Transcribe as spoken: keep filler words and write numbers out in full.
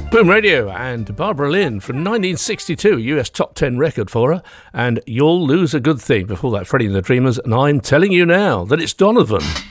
Boom Radio and Barbara Lynn from nineteen sixty-two, U S top ten record for her, and You'll Lose a Good Thing. Before that, Freddie and the Dreamers, and I'm telling you now that it's Donovan.